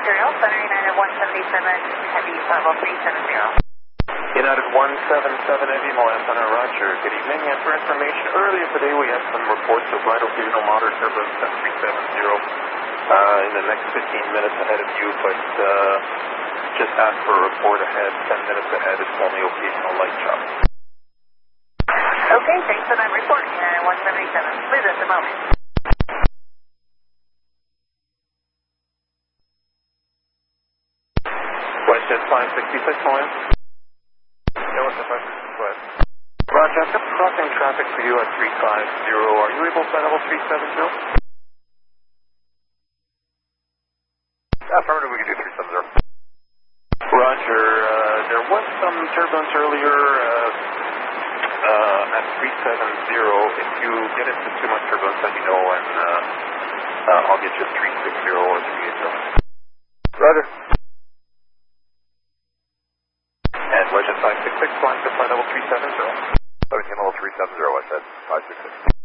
material, Center United 177, heavy level 370. United 177 Heavy Moana Center, roger. Good evening. And for information, earlier today we had some reports of light occasional moderate turbulence at 370 in the next 15 minutes ahead of you, but just ask for a report ahead. 10 minutes ahead, it's only occasional light chop. Okay, thanks for that report, United 177. Please at the moment. Westjet 566, Moana. Yeah, Westjet 566, go ahead. Roger, I've got crossing traffic for you at 350. Are you able to fly level 370? Affirmative, we can do 370. Roger, there was some turbulence earlier at 370. If you get into too much turbulence, let me know, and I'll get you 360 or 380. Roger. And Westjet 566, flying to flight level 370. 17 level 370, Westjet 566.